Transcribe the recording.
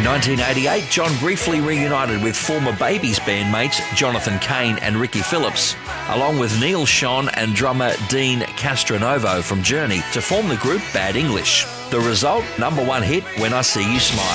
In 1988, John briefly reunited with former Babies bandmates Jonathan Cain and Ricky Phillips, along with Neil Schon and drummer Dean Castronovo from Journey, to form the group Bad English. The result, #1 hit, When I See You Smile.